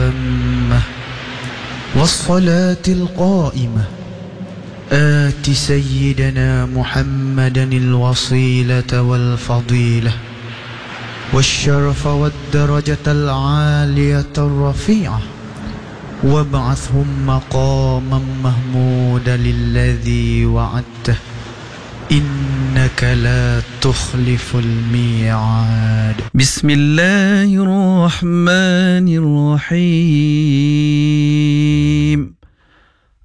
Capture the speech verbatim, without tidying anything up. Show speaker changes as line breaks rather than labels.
والصلاة القائمة آت سيدنا محمدا الوصيلة والفضيلة والشرف والدرجة العالية الرفيعة وابعثهم مقاما محمودا الذي وعدته إنك لا تخلف الميعاد.
بسم الله الرحمن الرحيم